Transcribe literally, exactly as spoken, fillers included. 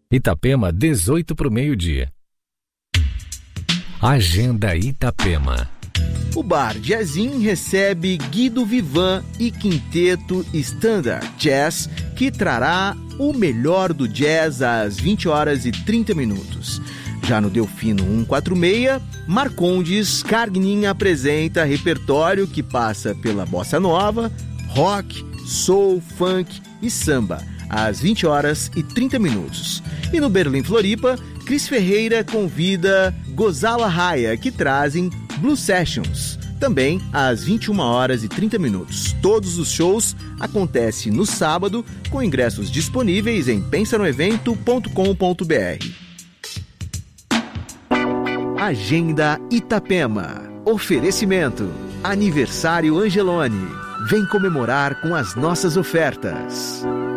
Itapema, dezoito para o meio-dia. Agenda Itapema. O Bar Jazzin recebe Guido Vivan e Quinteto Standard Jazz, que trará o melhor do jazz às vinte horas e trinta minutos. Já no Delfino cento e quarenta e seis, Marcondes Cargnin apresenta repertório que passa pela bossa nova, rock, soul, funk e samba, às vinte horas e trinta minutos. E no Berlim Floripa, Cris Ferreira convida Gozala Raya, que trazem Blue Sessions, também às vinte e uma horas e trinta minutos. Todos os shows acontecem no sábado, com ingressos disponíveis em pensa no evento ponto com ponto b r. Agenda Itapema. Oferecimento. Aniversário Angeloni. Vem comemorar com as nossas ofertas.